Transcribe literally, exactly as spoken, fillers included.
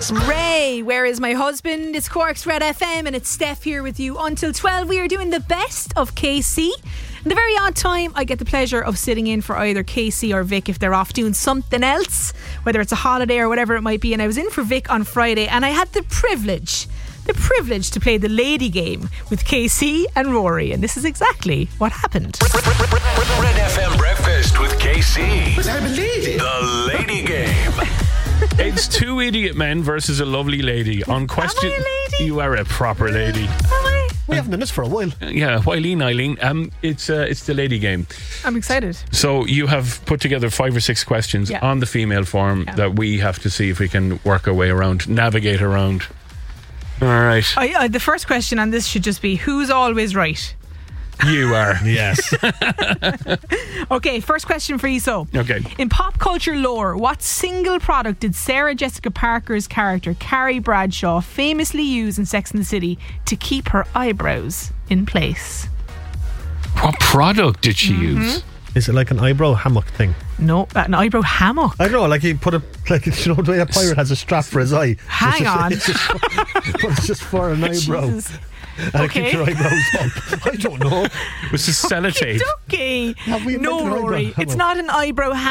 Ray, where is my husband? It's Cork's Red F M and it's Steph here with you until twelve. We are doing the best of K C. In the very odd time, I get the pleasure of sitting in for either K C or Vic if they're off doing something else, whether it's a holiday or whatever it might be. And I was in for Vic on Friday and I had the privilege, the privilege to play the lady game with K C and Rory. And this is exactly what happened. Red F M Breakfast with K C. But I'm a lady. The lady game. It's two idiot men versus a lovely lady. On question, Am I a lady? You are a proper lady. Am I? We haven't done this for a while. Yeah, Eileen, Eileen. Um, it's uh, it's the lady game. I'm excited. So you have put together five or six questions Yeah. on the female form Yeah. that we have to see if we can work our way around, navigate around. All right, I, uh, the first question on this should just be, who's always right? you are. Yes. Okay, first question for you. So, Okay. in pop culture lore, what single product did Sarah Jessica Parker's character Carrie Bradshaw famously use in Sex and the City to keep her eyebrows in place? What product did she Mm-hmm. use? Is it like an eyebrow hammock thing? No, uh, an eyebrow hammock. I don't know, like he put a, like, you know, the way a pirate has a strap for his eye. Hang It's just- on. It's just, for, but it's just for an eyebrow. Jesus. And Okay. it keeps your eyebrows up. I don't know. Was this sellotape? Okay. Have we No, invented an eyebrow Rory. hammock? It's not an eyebrow hammock.